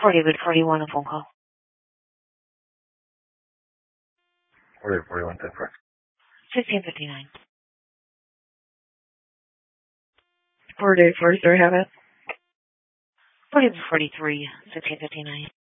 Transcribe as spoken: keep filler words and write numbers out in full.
David forty-one, a phone call. Or David forty-one, ten for. sixteen fifty-nine. Four David forty-three, have it. David forty-three, sixteen fifty-nine.